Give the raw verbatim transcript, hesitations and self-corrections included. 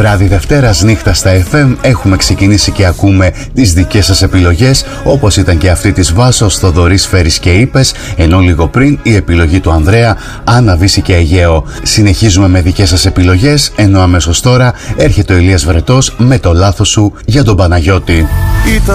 βράδυ Δευτέρας νύχτα στα εφ εμ έχουμε ξεκινήσει και ακούμε τις δικές σας επιλογές, όπως ήταν και αυτή της Βάσος, Θοδωρής, Φέρης και Είπες, ενώ λίγο πριν η επιλογή του Ανδρέα, Άννα, Βύση και Αιγαίο. Συνεχίζουμε με δικές σας επιλογές, ενώ αμέσως τώρα έρχεται ο Ηλίας Βρετός με το Λάθος σου για τον Παναγιώτη.